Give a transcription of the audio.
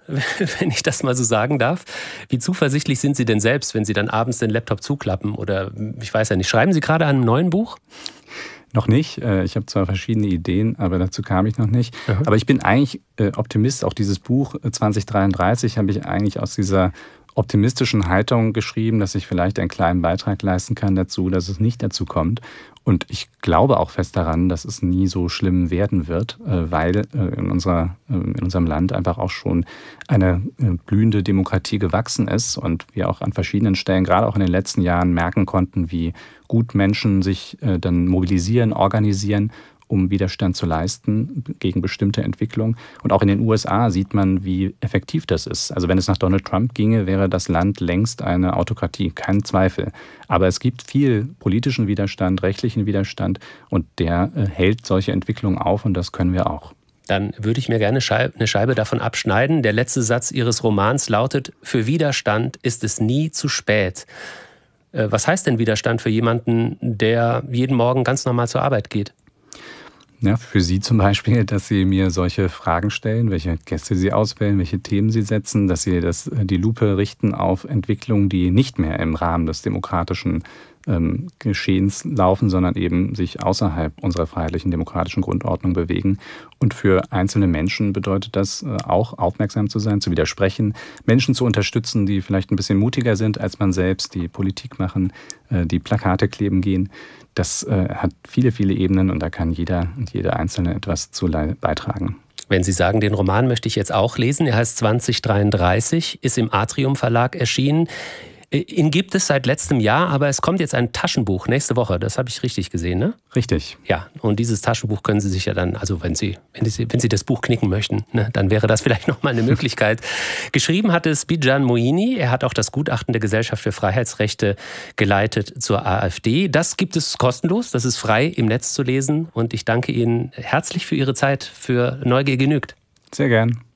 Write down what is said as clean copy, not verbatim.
wenn ich das mal so sagen darf. Wie zuversichtlich sind Sie denn selbst, wenn Sie dann abends den Laptop zuklappen? Oder ich weiß ja nicht, schreiben Sie gerade an einem neuen Buch? Noch nicht. Ich habe zwar verschiedene Ideen, aber dazu kam ich noch nicht. Aha. Aber ich bin eigentlich Optimist. Auch dieses Buch 2033 habe ich eigentlich aus dieser optimistischen Haltung geschrieben, dass ich vielleicht einen kleinen Beitrag leisten kann dazu, dass es nicht dazu kommt. Und ich glaube auch fest daran, dass es nie so schlimm werden wird, weil in unserem Land einfach auch schon eine blühende Demokratie gewachsen ist und wir auch an verschiedenen Stellen, gerade auch in den letzten Jahren, merken konnten, wie gut Menschen sich dann mobilisieren, organisieren, um Widerstand zu leisten gegen bestimmte Entwicklungen. Und auch in den USA sieht man, wie effektiv das ist. Also wenn es nach Donald Trump ginge, wäre das Land längst eine Autokratie, kein Zweifel. Aber es gibt viel politischen Widerstand, rechtlichen Widerstand und der hält solche Entwicklungen auf und das können wir auch. Dann würde ich mir gerne eine Scheibe davon abschneiden. Der letzte Satz Ihres Romans lautet: Für Widerstand ist es nie zu spät. Was heißt denn Widerstand für jemanden, der jeden Morgen ganz normal zur Arbeit geht? Ja, für Sie zum Beispiel, dass Sie mir solche Fragen stellen, welche Gäste Sie auswählen, welche Themen Sie setzen, dass Sie die Lupe richten auf Entwicklungen, die nicht mehr im Rahmen des demokratischen Geschehens laufen, sondern eben sich außerhalb unserer freiheitlichen demokratischen Grundordnung bewegen. Und für einzelne Menschen bedeutet das auch, aufmerksam zu sein, zu widersprechen, Menschen zu unterstützen, die vielleicht ein bisschen mutiger sind als man selbst, die Politik machen, die Plakate kleben gehen. Das hat viele, viele Ebenen und da kann jeder und jede Einzelne etwas zu beitragen. Wenn Sie sagen, den Roman möchte ich jetzt auch lesen, er heißt 2033, ist im Atrium Verlag erschienen. Ihn gibt es seit letztem Jahr, aber es kommt jetzt ein Taschenbuch nächste Woche. Das habe ich richtig gesehen, ne? Richtig. Ja, und dieses Taschenbuch können Sie sich ja dann, also wenn Sie das Buch knicken möchten, ne, dann wäre das vielleicht nochmal eine Möglichkeit. Geschrieben hat es Bijan Moini. Er hat auch das Gutachten der Gesellschaft für Freiheitsrechte geleitet zur AfD. Das gibt es kostenlos, das ist frei im Netz zu lesen. Und ich danke Ihnen herzlich für Ihre Zeit, für Neugier genügt. Sehr gern.